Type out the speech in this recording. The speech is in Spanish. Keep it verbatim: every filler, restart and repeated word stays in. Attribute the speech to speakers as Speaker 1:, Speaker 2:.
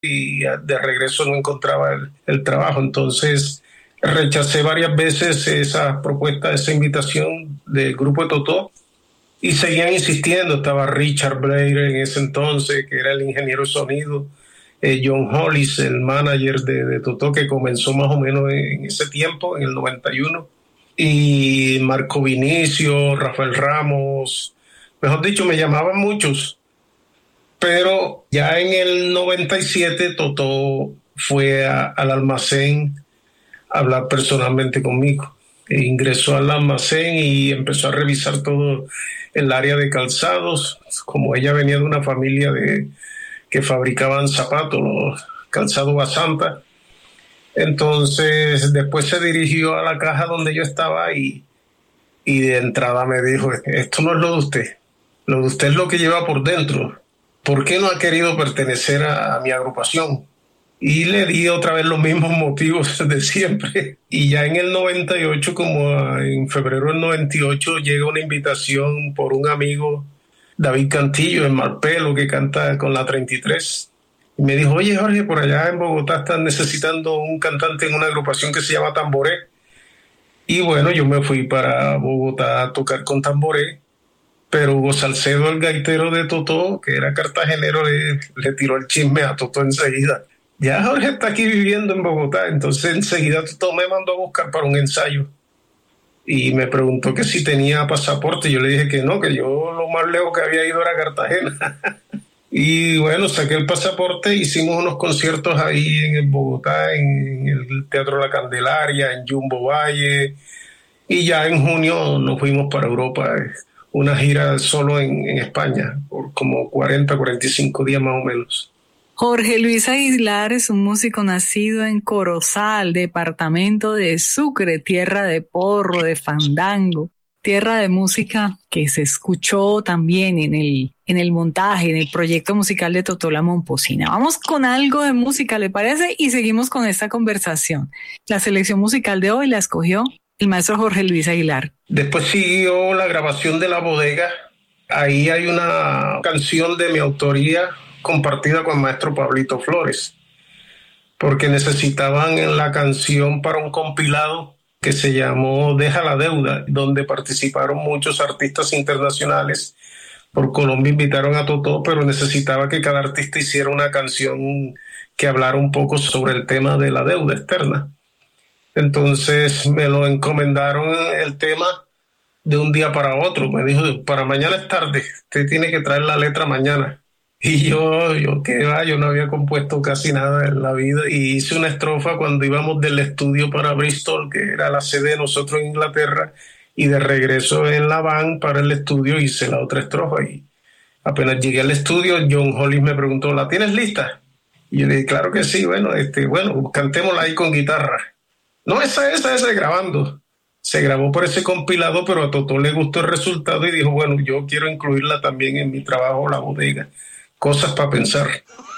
Speaker 1: y de regreso no encontraba el, el trabajo. Entonces rechacé varias veces esa propuesta, esa invitación del grupo de Totó, y seguían insistiendo. Estaba Richard Blair en ese entonces, que era el ingeniero de sonido, eh, John Hollis, el manager de, de Totó, que comenzó más o menos en ese tiempo, en el noventa y uno, y Marco Vinicio, Rafael Ramos, mejor dicho, me llamaban muchos. Pero ya en el noventa y siete Totó fue a, al almacén a hablar personalmente conmigo. E ingresó al almacén y empezó a revisar todo el área de calzados. Como ella venía de una familia de, que fabricaban zapatos, los calzados Basanta. Entonces después se dirigió a la caja donde yo estaba y, y de entrada me dijo: esto no es lo de usted, lo de usted es lo que lleva por dentro. ¿Por qué no ha querido pertenecer a, a mi agrupación? Y le di otra vez los mismos motivos de siempre. Y ya en el noventa y ocho, como en febrero del noventa y ocho, llega una invitación por un amigo, David Cantillo, en Malpelo, que canta con la treinta y tres. Y me dijo: oye, Jorge, por allá en Bogotá están necesitando un cantante en una agrupación que se llama Tamboré. Y bueno, yo me fui para Bogotá a tocar con Tamboré. Pero Hugo Salcedo, el gaitero de Totó, que era cartagenero, le, le tiró el chisme a Totó enseguida. Ya Jorge está aquí viviendo en Bogotá. Entonces enseguida Totó me mandó a buscar para un ensayo. Y me preguntó que si tenía pasaporte. Yo le dije que no, que yo lo más lejos que había ido era Cartagena. Y bueno, saqué el pasaporte, hicimos unos conciertos ahí en Bogotá, en el Teatro La Candelaria, en Jumbo Valle. Y ya en junio nos fuimos para Europa. Una gira solo en, en España, por como cuarenta, cuarenta y cinco días más o menos.
Speaker 2: Jorge Luis Aguilar es un músico nacido en Corozal, departamento de Sucre, tierra de porro, de fandango, tierra de música que se escuchó también en el, en el montaje, en el proyecto musical de Totó La Momposina. Vamos con algo de música, ¿le parece? Y seguimos con esta conversación. La selección musical de hoy la escogió el maestro Jorge Luis Aguilar.
Speaker 1: Después siguió la grabación de La Bodega. Ahí hay una canción de mi autoría compartida con el maestro Pablito Flores, porque necesitaban en la canción para un compilado que se llamó Deja la Deuda, donde participaron muchos artistas internacionales. Por Colombia invitaron a Totó, pero necesitaba que cada artista hiciera una canción que hablara un poco sobre el tema de la deuda externa. Entonces me lo encomendaron el tema de un día para otro. Me dijo: para mañana es tarde, usted tiene que traer la letra mañana. Y yo, yo qué va, yo no había compuesto casi nada en la vida, y hice una estrofa cuando íbamos del estudio para Bristol, que era la sede de nosotros en Inglaterra, y de regreso en la van para el estudio hice la otra estrofa. Y apenas llegué al estudio, John Hollis me preguntó: ¿la tienes lista? Y yo le dije: claro que sí. Bueno, este, bueno, cantémosla ahí con guitarra. No, esa, esa, esa, grabando. Se grabó por ese compilado, pero a Totó le gustó el resultado y dijo: bueno, yo quiero incluirla también en mi trabajo La Bodega. Cosas para pensar.